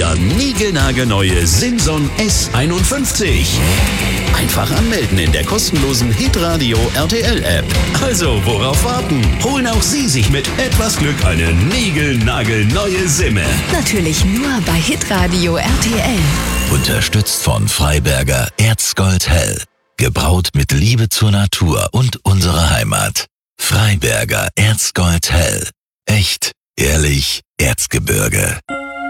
wieder niegelnagelneue Simson S51. Einfach anmelden in der kostenlosen Hitradio RTL App. Also, worauf warten? Holen auch Sie sich mit etwas Glück eine niegelnagelneue Simme. Natürlich nur bei Hitradio RTL. Unterstützt von Freiberger Erzgold Hell. Gebraut mit Liebe zur Natur und unserer Heimat. Freiberger Erzgold Hell. Echt, ehrlich, Erzgebirge.